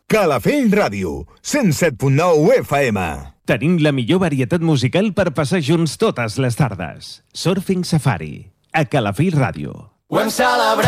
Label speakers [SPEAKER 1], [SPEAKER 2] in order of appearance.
[SPEAKER 1] Calafell Ràdio, 107.9 FM.
[SPEAKER 2] Tenim la millor varietat musical per passar junts totes les tardes. Surfing Safari, a Calafell Ràdio.
[SPEAKER 3] Ho hem celebrat.